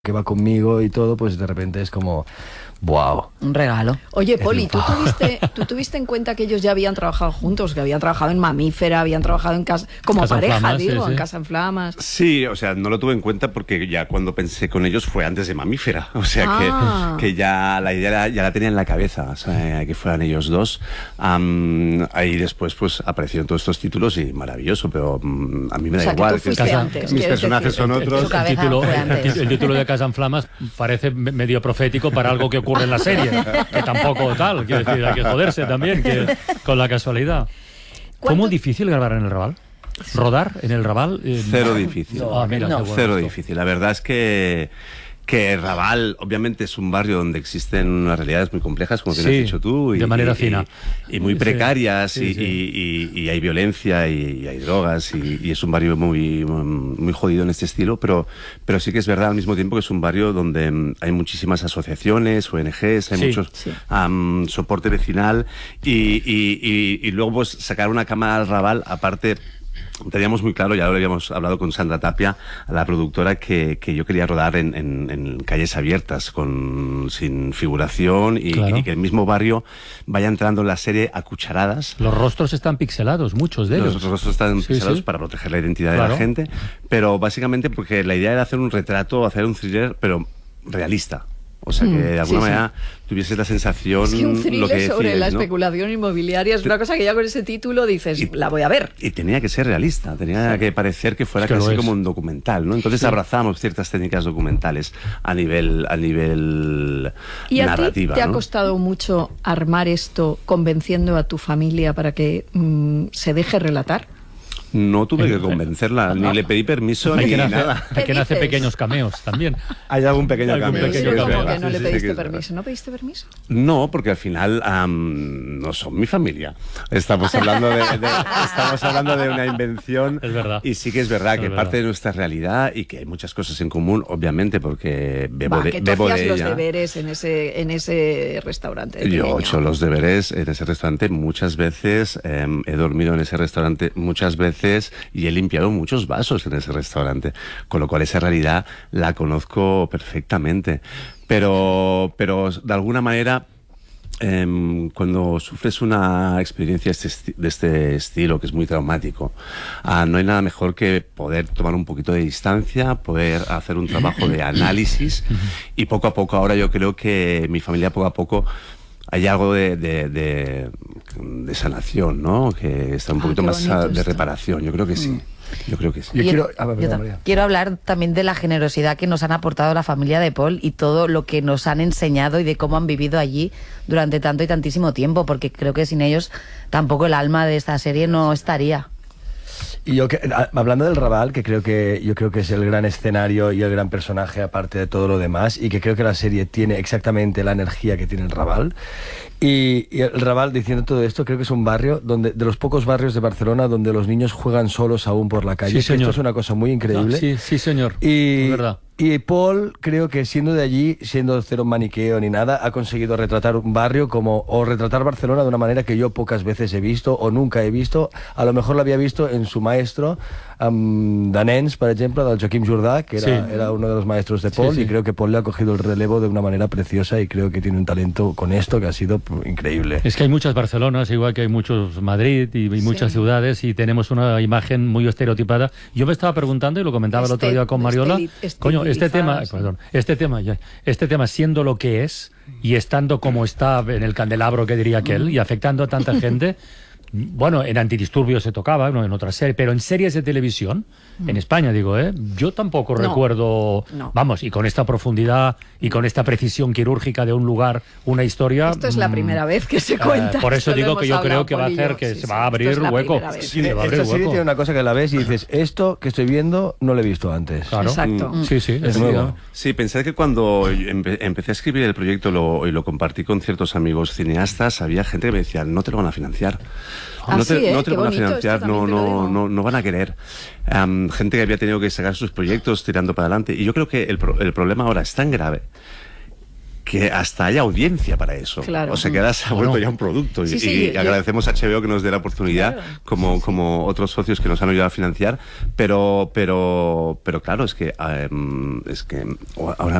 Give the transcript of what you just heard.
que va conmigo y todo, pues de repente es como, wow. Un regalo. Oye, Poli, ¿tú tuviste en cuenta que ellos ya habían trabajado juntos, que habían trabajado en Mamífera, habían trabajado en casa, como Casa en pareja, Flamas, digo, sí. en Casa en Flamas? Sí, o sea, no lo tuve en cuenta porque ya cuando pensé con ellos fue antes de Mamífera. O sea, que ya la idea ya la tenía en la cabeza, o sea, que fueran ellos dos. Ahí después pues aparecieron todos estos títulos y maravilloso, pero a mí me da igual. Que tú fuiste antes, mis personajes son otros. El título de Casa en Flamas parece medio profético para algo que ocurre en la serie, que tampoco tal, quiero decir, hay que joderse también con la casualidad. ¿Cómo difícil grabar en el Raval? ¿Rodar en el Raval? Cero difícil. Mira, no. qué bueno Cero esto. difícil. La verdad es que Raval, obviamente, es un barrio donde existen unas realidades muy complejas, como bien has dicho tú. De manera fina. Y muy precarias, Sí. y hay violencia, y hay drogas, y es un barrio muy jodido en este estilo, pero sí que es verdad al mismo tiempo que es un barrio donde hay muchísimas asociaciones, ONGs, hay mucho soporte vecinal, y luego pues sacar una cámara al Raval, aparte. Teníamos muy claro, ya lo habíamos hablado con Sandra Tapia, la productora, que yo quería rodar en calles abiertas, sin figuración, y que el mismo barrio vaya entrando en la serie a cucharadas. Los rostros están pixelados, muchos de ellos. Los rostros están pixelados para proteger la identidad de la gente, pero básicamente porque la idea era hacer un retrato, hacer un thriller, pero realista. O sea, que de alguna manera tuvieses la sensación... Es que un lo thriller que sobre decías, la ¿no? especulación inmobiliaria es una cosa que ya con ese título dices, la voy a ver. Y tenía que ser realista, tenía que parecer que fuera casi como un documental, ¿no? Entonces abrazamos ciertas técnicas documentales a nivel ¿Y a narrativa, ti te ha ¿no? costado mucho armar esto convenciendo a tu familia para que se deje relatar? No tuve que convencerla, ni le pedí permiso, ni nada. Hay quien hace dices? pequeños cameos también. Hay algún pequeño cambio. ¿Cómo que no le Sí, pediste que- permiso? ¿No pediste permiso? No, porque al final no son mi familia. Estamos hablando de una invención. Es verdad. Y sí que es verdad que Es parte verdad. de nuestra realidad y que hay muchas cosas en común, obviamente, porque Que tú bebo hacías de los ella. deberes en ese restaurante. de Yo pequeño. he hecho los deberes en ese restaurante muchas veces, he dormido en ese restaurante muchas veces y he limpiado muchos vasos en ese restaurante, con lo cual esa realidad la conozco perfectamente. Pero de alguna manera, cuando sufres una experiencia de este estilo, que es muy traumático, no hay nada mejor que poder tomar un poquito de distancia, poder hacer un trabajo de análisis, y poco a poco, ahora yo creo que mi familia poco a poco hay algo de sanación, ¿no? Que está un poquito qué más bonito de esto. reparación. Yo creo que sí. Yo creo que sí. Yo quiero... Quiero hablar también de la generosidad que nos han aportado la familia de Paul y todo lo que nos han enseñado y de cómo han vivido allí durante tanto y tantísimo tiempo, porque creo que sin ellos tampoco el alma de esta serie no estaría. Y hablando del Raval, yo creo que es el gran escenario y el gran personaje aparte de todo lo demás, y que creo que la serie tiene exactamente la energía que tiene el Raval. Y el Raval, diciendo todo esto, creo que es un barrio de los pocos barrios de Barcelona donde los niños juegan solos aún por la calle. Sí, señor. Esto es una cosa muy increíble. Sí, señor. Y, Es verdad. y Paul, creo que siendo de allí, siendo cero maniqueo ni nada, ha conseguido retratar un barrio o retratar Barcelona de una manera que yo pocas veces he visto o nunca he visto. A lo mejor lo había visto en su maestro, de nens, por ejemplo, del Joaquim Jordà, que era uno de los maestros de Paul, y creo que Paul le ha cogido el relevo de una manera preciosa, y creo que tiene un talento con esto que ha sido increíble. Es que hay muchas Barcelonas, igual que hay muchos Madrid y muchas ciudades, y tenemos una imagen muy estereotipada. Yo me estaba preguntando, y lo comentaba el otro día con Mariola, coño, este tema siendo lo que es y estando como está en el candelabro, que diría aquel, y afectando a tanta gente. Bueno, en Antidisturbios se tocaba, no, en otras series, pero en series de televisión, en España digo, yo tampoco recuerdo, vamos, y con esta profundidad y con esta precisión quirúrgica de un lugar, una historia... Esto es la primera vez que se cuenta. Por eso Esto digo lo que yo hemos creo que va a hablado, hacer que sí, se va a abrir esto es la hueco. primera vez. Sí, va a abrir Esta serie hueco. tiene una cosa que la ves y dices, esto que estoy viendo no lo he visto antes. Claro. Exacto. Sí, Es nuevo. Sí, pensé que cuando empecé a escribir el proyecto y lo compartí con ciertos amigos cineastas, había gente que me decía, no te lo van a financiar. No te lo Qué van a bonito, financiar, esto también te lo digo. no van a querer. Gente que había tenido que sacar sus proyectos tirando para adelante. Y yo creo que el problema ahora es tan grave que hasta haya audiencia para eso. Claro. O sea, que ahora se ha vuelto ya un producto. Sí, y sí, agradecemos a HBO que nos dé la oportunidad, como otros socios que nos han ayudado a financiar. Pero claro, es que ahora